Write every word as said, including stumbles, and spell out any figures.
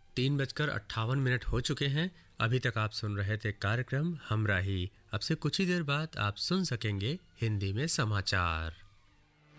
तीन बजकर अट्ठावन मिनट हो चुके हैं। अभी तक आप सुन रहे थे कार्यक्रम हमराही। अब से कुछ ही देर बाद आप सुन सकेंगे हिंदी में समाचार।